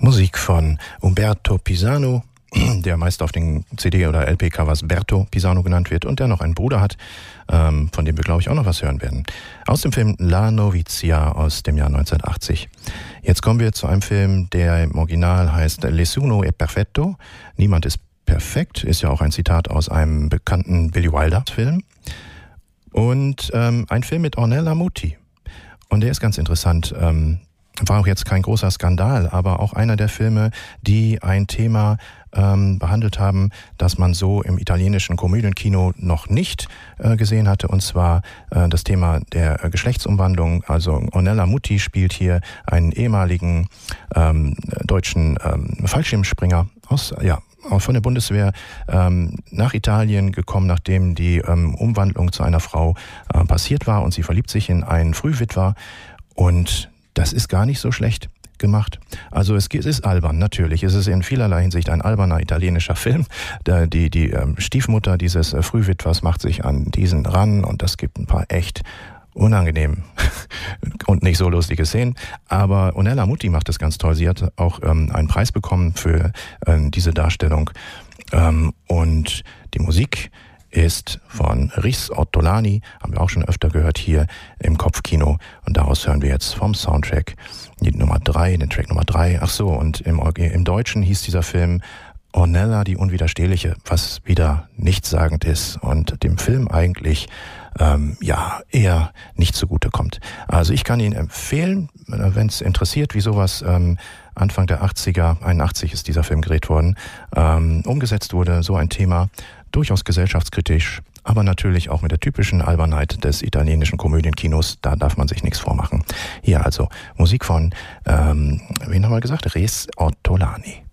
Musik von Umberto Pisano, der meist auf den CD- oder LP-Covers Berto Pisano genannt wird und der noch einen Bruder hat, von dem wir, glaube ich, auch noch was hören werden. Aus dem Film La Novizia aus dem Jahr 1980. Jetzt kommen wir zu einem Film, der im Original heißt Nessuno è perfetto. Niemand ist perfekt, ist ja auch ein Zitat aus einem bekannten Billy Wilder-Film. Und ein Film mit Ornella Muti. Und der ist ganz interessant. War auch jetzt kein großer Skandal, aber auch einer der Filme, die ein Thema behandelt haben, das man so im italienischen Komödienkino noch nicht gesehen hatte, und zwar das Thema der Geschlechtsumwandlung. Also Ornella Muti spielt hier einen ehemaligen deutschen Fallschirmspringer von der Bundeswehr nach Italien gekommen, nachdem die Umwandlung zu einer Frau passiert war, und sie verliebt sich in einen Frühwitwer, und das ist gar nicht so schlecht gemacht. Also es ist albern, natürlich. Es ist in vielerlei Hinsicht ein alberner italienischer Film. Die Stiefmutter dieses Frühwitwers macht sich an diesen ran, und das gibt ein paar echt unangenehm und nicht so lustige Szenen. Aber Ornella Muti macht das ganz toll. Sie hat auch einen Preis bekommen für diese Darstellung. Und die Musik ist von Riz Ortolani, haben wir auch schon öfter gehört hier im Kopfkino, und daraus hören wir jetzt vom Soundtrack den Track Nummer 3. Ach so, und im Deutschen hieß dieser Film Ornella die Unwiderstehliche, was wieder nichtssagend ist und dem Film eigentlich eher nicht zugute kommt. Also ich kann ihn empfehlen, wenn es interessiert, wie sowas Anfang der 80er, 81 ist dieser Film gedreht worden, umgesetzt wurde, so ein Thema, durchaus gesellschaftskritisch, aber natürlich auch mit der typischen Albernheit des italienischen Komödienkinos. Da darf man sich nichts vormachen. Hier also Musik von, wen haben wir gesagt? Riz Ortolani.